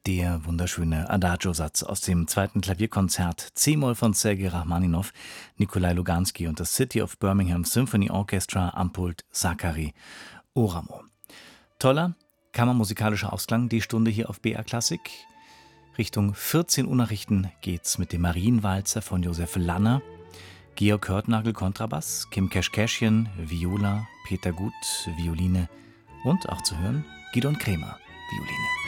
Der wunderschöne Adagio-Satz aus dem zweiten Klavierkonzert C-Moll von Sergei Rachmaninow, Nikolai Luganski und das City of Birmingham Symphony Orchestra am Pult Sakari Oramo. Toller kammermusikalischer Ausklang, die Stunde hier auf BR Klassik. Richtung 14 Uhr Nachrichten geht's mit dem Marienwalzer von Josef Lanner, Georg Hörtnagel Kontrabass, Kim Keschkeschchen Viola, Peter Gut Violine und auch zu hören Gidon Kremer Violine.